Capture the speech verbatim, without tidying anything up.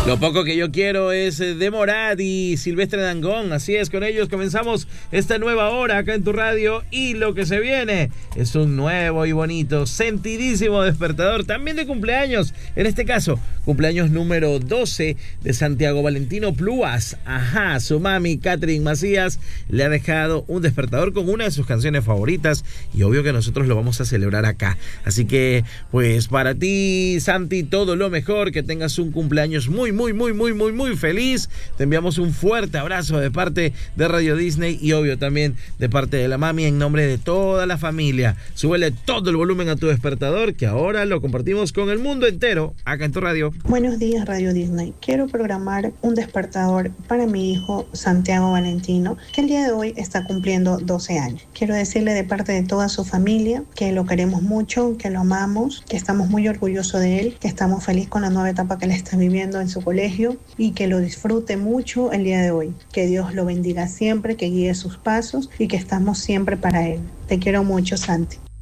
Lo poco que yo quiero es de Morat y Silvestre Dangond. Así es, con ellos comenzamos esta nueva hora acá en tu radio. Y lo que se viene es un nuevo y bonito, sentidísimo despertador, también de cumpleaños. En este caso, cumpleaños número doce de Santiago Valentino Pluas. Ajá, su mami, Catherine Macías, le ha dejado un despertador con una de sus canciones favoritas. Y obvio que nosotros lo vamos a celebrar acá. Así que, pues para ti, Santi, todo lo mejor. Que tengas un cumpleaños muy muy, muy, muy, muy, muy feliz. Te enviamos un fuerte abrazo de parte de Radio Disney y obvio también de parte de la mami en nombre de toda la familia. Súbele todo el volumen a tu despertador, que ahora lo compartimos con el mundo entero acá en tu radio. Buenos días, Radio Disney. Quiero programar un despertador para mi hijo Santiago Valentino, que el día de hoy está cumpliendo doce años. Quiero decirle de parte de toda su familia que lo queremos mucho, que lo amamos, que estamos muy orgullosos de él, que estamos felices con la nueva etapa que él está viviendo en su colegio y que lo disfrute mucho el día de hoy. Que Dios lo bendiga siempre, que guíe sus pasos y que estamos siempre para él. Te quiero mucho, Santi.